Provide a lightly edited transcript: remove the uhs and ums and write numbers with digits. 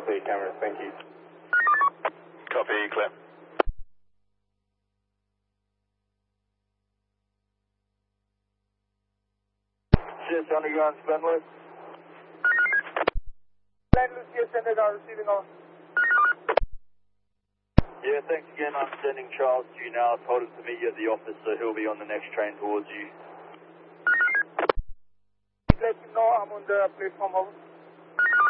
clear cameras, thank you. Copy, clear. CS Underground, Spenwood. Line Lucia Underground, receiving all. Yeah, thanks again. I'm sending Charles to you now. I told him to meet you at the office, so he'll be on the next train towards you. Let him know I'm on the platform. Over.